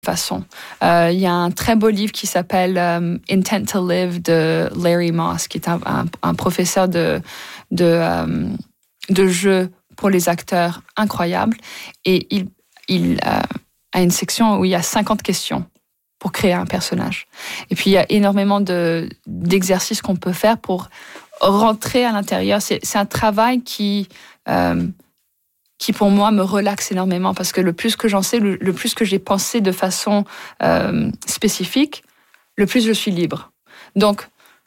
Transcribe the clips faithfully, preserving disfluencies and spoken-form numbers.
façon. Euh, il y a un très beau livre qui s'appelle um, Intent to Live de Larry Moss, qui est un, un, un professeur de, de, um, de jeu pour les acteurs incroyable. Et il, il euh, a une section où il y a cinquante questions pour créer un personnage. Et puis, il y a énormément de, d'exercices qu'on peut faire pour rentrer à l'intérieur. C'est, c'est un travail qui... Euh, qui pour moi me relaxe énormément parce que le plus que j'en sais, le, le plus que j'ai pensé de façon euh, spécifique, le plus je suis libre. Donc,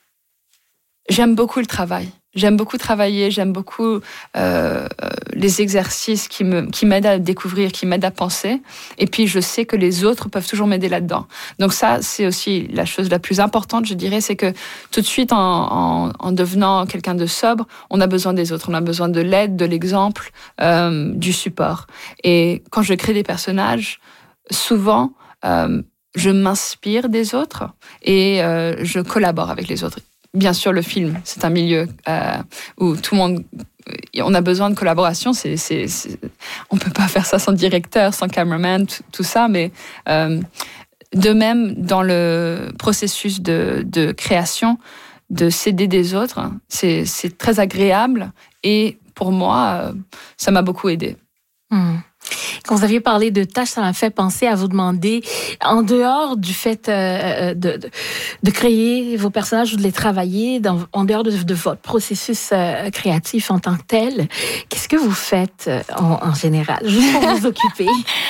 j'aime beaucoup le travail. J'aime beaucoup travailler, j'aime beaucoup euh, les exercices qui, me, qui m'aident à découvrir, qui m'aident à penser. Et puis, je sais que les autres peuvent toujours m'aider là-dedans. Donc ça, c'est aussi la chose la plus importante, je dirais, c'est que tout de suite, en, en, en devenant quelqu'un de sobre, on a besoin des autres. On a besoin de l'aide, de l'exemple, euh, du support. Et quand je crée des personnages, souvent, euh, je m'inspire des autres et euh, je collabore avec les autres. Bien sûr, le film, c'est un milieu euh, où tout le monde, on a besoin de collaboration. C'est, c'est, c'est, on peut pas faire ça sans directeur, sans cameraman, tout, tout ça. Mais euh, de même, dans le processus de, de création, de s'aider des autres, c'est, c'est très agréable. Et pour moi, ça m'a beaucoup aidé. Mmh. Quand vous aviez parlé de tâches, ça m'a fait penser à vous demander, en dehors du fait euh, de, de, de créer vos personnages ou de les travailler, dans, en dehors de, de votre processus euh, créatif en tant que tel, qu'est-ce que vous faites euh, en, en général, juste pour vous occuper?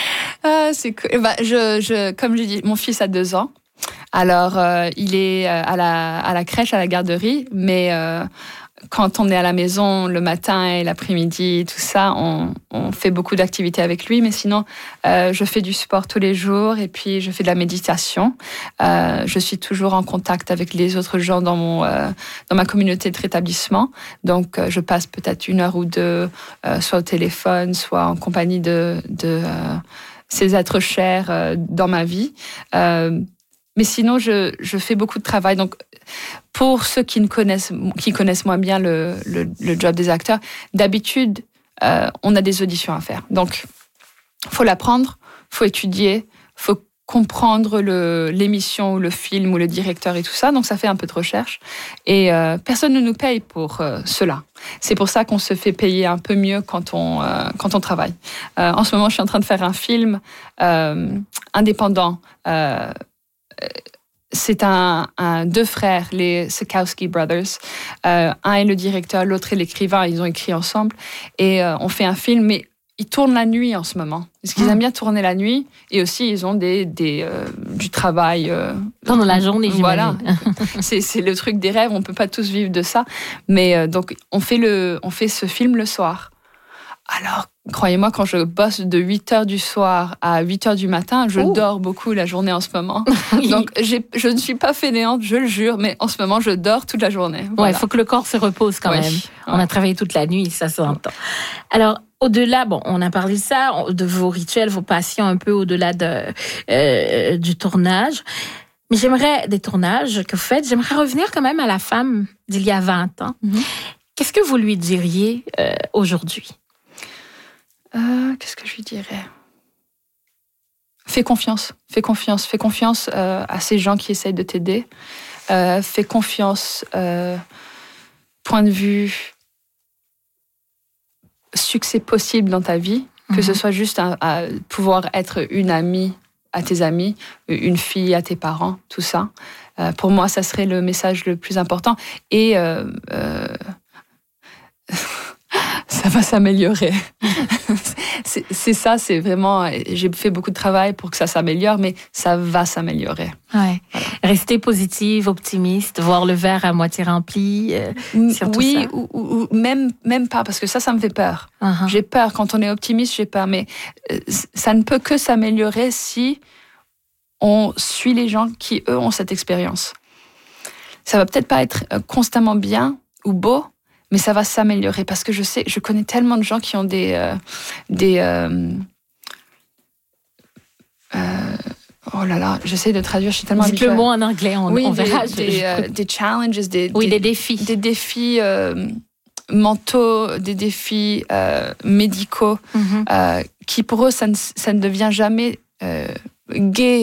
Ah, c'est cool. Bah, je, je, comme je dis, mon fils a deux ans. Alors, euh, il est à la, à la crèche, à la garderie, mais... Euh, quand on est à la maison le matin et l'après-midi, tout ça, on, on fait beaucoup d'activités avec lui. Mais sinon, euh, je fais du sport tous les jours et puis je fais de la méditation. Euh, je suis toujours en contact avec les autres gens dans, mon, euh, dans ma communauté de rétablissement. Donc, euh, je passe peut-être une heure ou deux, euh, soit au téléphone, soit en compagnie de, de euh, ces êtres chers euh, dans ma vie. Euh, mais sinon, je, je fais beaucoup de travail. Donc, pour ceux qui ne connaissent, qui connaissent moins bien le, le, le job des acteurs, d'habitude, euh, on a des auditions à faire. Donc, faut l'apprendre, faut étudier, faut comprendre le, l'émission ou le film ou le directeur et tout ça. Donc, ça fait un peu de recherche. Et euh, personne ne nous paye pour euh, cela. C'est pour ça qu'on se fait payer un peu mieux quand on, euh, quand on travaille. Euh, en ce moment, je suis en train de faire un film euh, indépendant. Euh, C'est un, un deux frères, les Sikowski Brothers. Euh, un est le directeur, l'autre est l'écrivain. Ils ont écrit ensemble et euh, on fait un film. Mais ils tournent la nuit en ce moment. Parce qu'ils aiment bien tourner la nuit et aussi ils ont des, des euh, du travail euh, pendant la journée. Voilà, c'est c'est le truc des rêves. On peut pas tous vivre de ça. Mais euh, donc on fait le, on fait ce film le soir. Alors, croyez-moi, quand je bosse de huit heures du soir à huit heures du matin, je oh. dors beaucoup la journée en ce moment. Oui. Donc, j'ai, je ne suis pas fainéante, je le jure, mais en ce moment, je dors toute la journée. Voilà. Ouais, il faut que le corps se repose quand oui. même. On ouais. a travaillé toute la nuit, ça s'entend. Alors, au-delà, bon, on a parlé de ça, de vos rituels, vos passions, un peu au-delà de, euh, du tournage. Mais j'aimerais, des tournages que vous faites, j'aimerais revenir quand même à la femme d'il y a vingt ans. Mm-hmm. Qu'est-ce que vous lui diriez euh, aujourd'hui? Euh, qu'est-ce que je lui dirais? Fais confiance, fais confiance, fais confiance euh, à ces gens qui essayent de t'aider. Euh, fais confiance, euh, point de vue, succès possible dans ta vie, mm-hmm. que ce soit juste à, à pouvoir être une amie à tes amis, une fille à tes parents, tout ça. Euh, pour moi, ça serait le message le plus important. Et euh, euh, ça va s'améliorer. c'est, c'est ça, c'est vraiment... J'ai fait beaucoup de travail pour que ça s'améliore, mais ça va s'améliorer. Ouais. Voilà. Rester positive, optimiste, voir le verre à moitié rempli. Euh, oui, ou, ou, ou même, même pas, parce que ça, ça me fait peur. Uh-huh. J'ai peur. Quand on est optimiste, j'ai peur. Mais euh, ça ne peut que s'améliorer si on suit les gens qui, eux, ont cette expérience. Ça va peut-être pas être constamment bien ou beau, mais ça va s'améliorer parce que je sais, je connais tellement de gens qui ont des, euh, des, euh, euh, oh là là, j'essaie de traduire, je suis tellement habituée. Dites le mot en anglais, on, oui, on verra. Des, des, euh, des challenges, des, oui, des, des défis, des défis euh, mentaux, des défis euh, médicaux, mm-hmm. euh, qui pour eux ça ne, ça ne devient jamais euh, gai